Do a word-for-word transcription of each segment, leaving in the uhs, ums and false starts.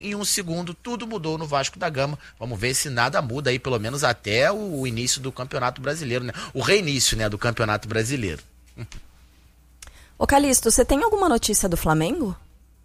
em um segundo, tudo mudou no Vasco da Gama. Vamos ver se nada muda aí, pelo menos até o início do Campeonato Brasileiro, né? O reinício, né, do Campeonato Brasileiro. Ô Calixto, você tem alguma notícia do Flamengo?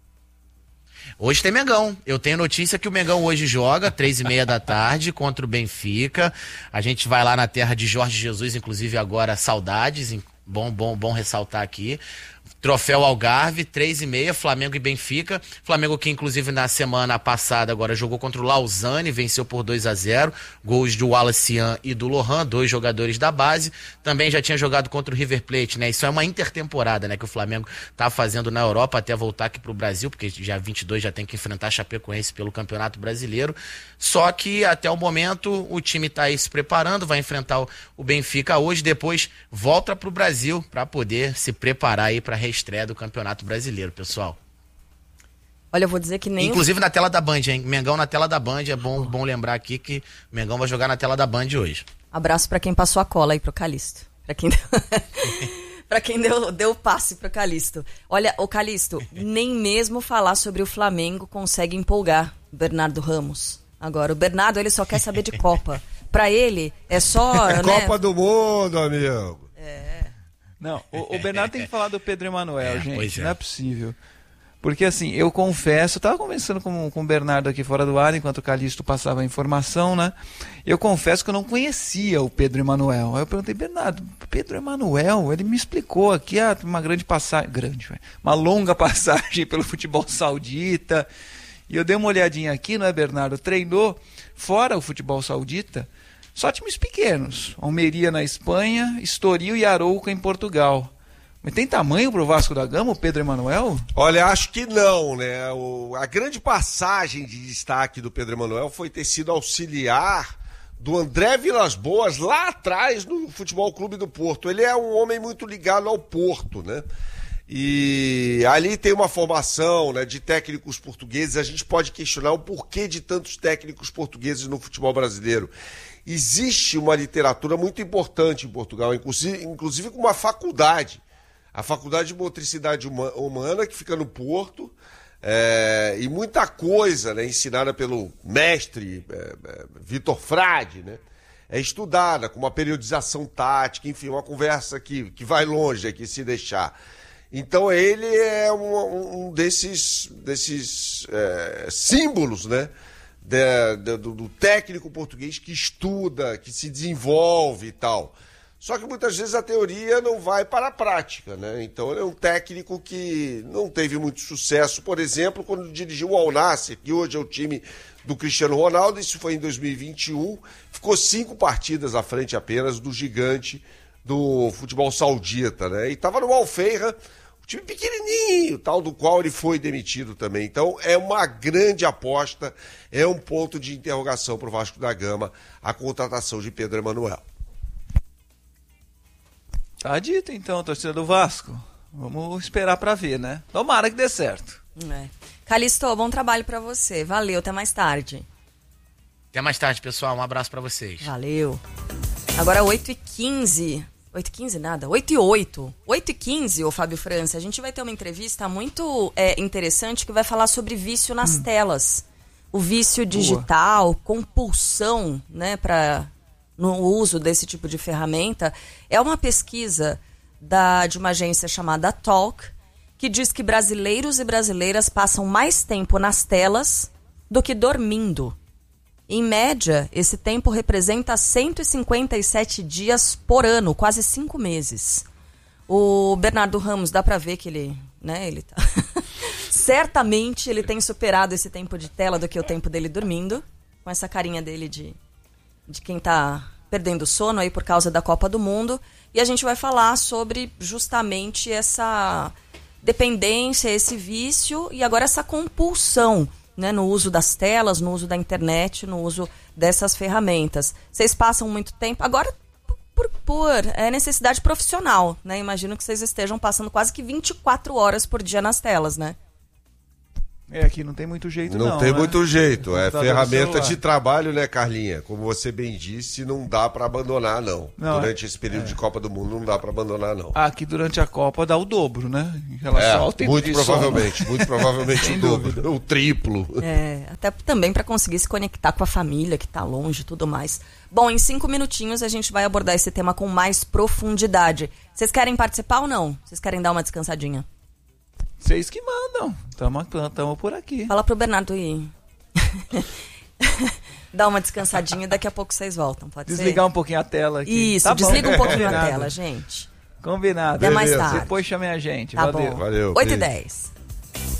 Hoje tem Mengão. Eu tenho notícia que o Mengão hoje joga, três e meia da tarde, contra o Benfica. A gente vai lá na terra de Jorge Jesus, inclusive agora, saudades. Bom, bom, bom ressaltar aqui. Troféu Algarve, três e meia, Flamengo e Benfica. Flamengo que inclusive na semana passada agora jogou contra o Lausanne, venceu por dois a zero. Gols do Wallace e do Lohan, dois jogadores da base. Também já tinha jogado contra o River Plate, né? Isso é uma intertemporada, né? Que o Flamengo tá fazendo na Europa até voltar aqui pro Brasil, porque já vinte e dois já tem que enfrentar a Chapecoense pelo Campeonato Brasileiro. Só que até o momento o time tá aí se preparando, vai enfrentar o, o Benfica hoje, depois volta pro Brasil para poder se preparar aí para estreia do Campeonato Brasileiro, pessoal. Olha, eu vou dizer que nem... Inclusive na tela da Band, hein? Mengão na tela da Band, é bom, bom lembrar aqui que Mengão vai jogar na tela da Band hoje. Abraço pra quem passou a cola aí pro Calixto. Pra quem deu, pra quem deu, deu passe pro Calixto. Olha, o Calixto, nem mesmo falar sobre o Flamengo consegue empolgar o Bernardo Ramos. Agora, o Bernardo, ele só quer saber de Copa. Pra ele, é só... É né? Copa do Mundo, amigo. É... Não, o, o Bernardo tem que falar do Pedro Emanuel, é, gente, é. não é possível. Porque assim, eu confesso, eu tava conversando com, com o Bernardo aqui fora do ar, enquanto o Calixto passava a informação, né? Eu confesso que eu não conhecia o Pedro Emanuel. Aí eu perguntei, Bernardo, Pedro Emanuel, ele me explicou aqui ah, uma grande passagem, grande, uma longa passagem pelo futebol saudita. E eu dei uma olhadinha aqui, não é, Bernardo? Treinou fora o futebol saudita. Só times pequenos, Almeria na Espanha, Estoril e Arouca em Portugal. Mas tem tamanho pro Vasco da Gama, o Pedro Emanuel? Olha, acho que não, né? O, a grande passagem de destaque do Pedro Emanuel foi ter sido auxiliar do André Vilas-Boas lá atrás no Futebol Clube do Porto. Ele é um homem muito ligado ao Porto, né? E ali tem uma formação, né, de técnicos portugueses. A gente pode questionar o porquê de tantos técnicos portugueses no futebol brasileiro. Existe uma literatura muito importante em Portugal, inclusive, inclusive com uma faculdade, a Faculdade de Motricidade Humana, que fica no Porto, é, e muita coisa, né, ensinada pelo mestre é, é, Vitor Frade, né, é estudada com uma periodização tática, enfim, uma conversa que, que vai longe aqui, se deixar. Então ele é um, um desses, desses é, símbolos, né? De, de, do, do técnico português que estuda, que se desenvolve e tal. Só que muitas vezes a teoria não vai para a prática, né? Então ele é um técnico que não teve muito sucesso, por exemplo, quando dirigiu o Al Nassr, que hoje é o time do Cristiano Ronaldo. Isso foi em dois mil e vinte e um, ficou cinco partidas à frente apenas do gigante do futebol saudita, né? E estava no Al Feira, time pequenininho, tal, do qual ele foi demitido também. Então é uma grande aposta, é um ponto de interrogação para o Vasco da Gama a contratação de Pedro Emanuel. Tá dito então, torcida do Vasco. Vamos esperar para ver, né? Tomara que dê certo. É. Calixto, bom trabalho para você. Valeu, até mais tarde. Até mais tarde, pessoal. Um abraço para vocês. Valeu. Agora oito e quinze. oito e quinze nada, oito e oito. oito e quinze, ô Fábio França, a gente vai ter uma entrevista muito é, interessante que vai falar sobre vício nas hum. telas. O vício digital, Boa. compulsão, né, pra, no uso desse tipo de ferramenta. É uma pesquisa da, de uma agência chamada Talk, que diz que brasileiros e brasileiras passam mais tempo nas telas do que dormindo. Em média, esse tempo representa cento e cinquenta e sete dias por ano, quase cinco meses. O Bernardo Ramos, dá pra ver que ele, né, ele tá... Certamente ele tem superado esse tempo de tela do que o tempo dele dormindo, com essa carinha dele de, de quem tá perdendo sono aí por causa da Copa do Mundo. E a gente vai falar sobre justamente essa dependência, esse vício e agora essa compulsão, né, no uso das telas, no uso da internet, no uso dessas ferramentas. Vocês passam muito tempo... Agora, por, por é necessidade profissional, né? Imagino que vocês estejam passando quase que vinte e quatro horas por dia nas telas, né? É, aqui não tem muito jeito não, Não tem né? muito jeito, é Computador ferramenta celular. de trabalho, né, Carlinha? Como você bem disse, não dá pra abandonar, não. Não, Durante esse período de Copa do Mundo não dá pra abandonar, não. Aqui durante a Copa dá o dobro, né? Em relação É, ao tempo muito de provavelmente, muito provavelmente Sem o dobro, dúvida. o triplo. É, até também para conseguir se conectar com a família que tá longe e tudo mais. Bom, em cinco minutinhos a gente vai abordar esse tema com mais profundidade. Vocês querem participar ou não? Vocês querem dar uma descansadinha? Vocês que mandam. Tamo, tamo por aqui. Fala pro Bernardo ir. Dá uma descansadinha e daqui a pouco vocês voltam, pode Desligar ser? um pouquinho a tela aqui. Isso, Tá bom. desliga um pouquinho a Combinado. tela, gente. Combinado. Até mais Beleza. tarde. Depois chamem a gente. Tá Valeu. bom. Valeu, oito e beijo. dez.